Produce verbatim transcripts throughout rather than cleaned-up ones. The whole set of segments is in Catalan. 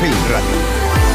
Calafell Ràdio.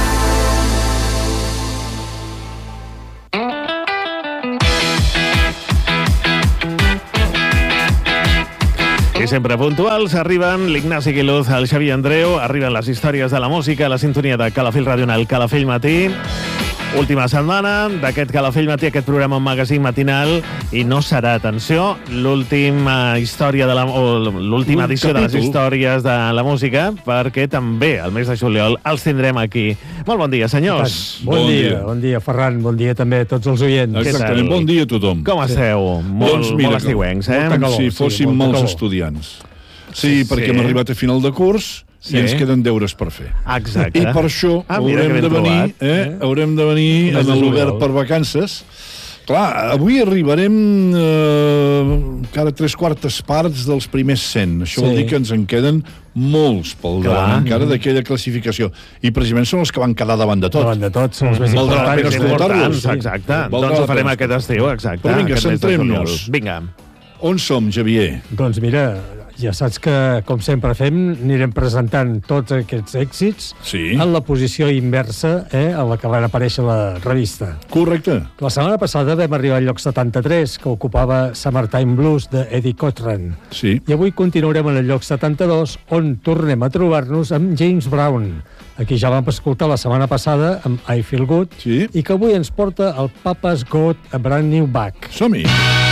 I sempre puntuals, arriben l'Ignasi Guiluz, el Xavi Andreu, arriben les històries de la música, la sintonia de Calafell Ràdio en el Calafell Matí. Última setmana d'aquest Calafell Matí, aquest programa en magazín matinal, i no serà, atenció, l'última història de la, o l'última edició de les històries de la música, perquè també el mes de juliol els tindrem aquí. Molt bon dia, senyors. Bon, bon dia, dia, bon dia, Ferran, bon dia també a tots els oients. Exactament, bon dia a tothom. Com esteu? Sí. Molt, doncs mira, molt estiuencs, eh? Com si fóssim sí, molts calor. Estudiants. Sí, sí, perquè sí. hem arribat a final de curs sí. i ens queden deures per fer. Exacte. I per això ah, haurem, de venir, eh, eh? haurem de venir a l'Obert per vacances. Clar, avui arribarem eh, encara tres quartes parts dels primers cent. Això sí. vol dir que ens en queden molts pel davant encara d'aquella classificació. I precisament són els que van quedar davant de tot. Davant de tot, són els més Valdrà la pena escoltar-los. Exacte. Doncs ho farem aquest estiu, exacte. Però vinga, centrem-nos. Vinga. On som, Xavier? Doncs mira, ja saps que, com sempre fem, anirem presentant tots aquests èxits sí. en la posició inversa eh, a la que van aparèixer a la revista. Correcte. La setmana passada vam arribar al lloc setanta-tres, que ocupava Summertime Blues de Eddie Cochran. Sí. I avui continuarem en el lloc setanta-dos, on tornem a trobar-nos amb James Brown, a qui ja vam escoltar la setmana passada amb I Feel Good, sí. i que avui ens porta el Papa's Got a Brand New Bag. Som-hi!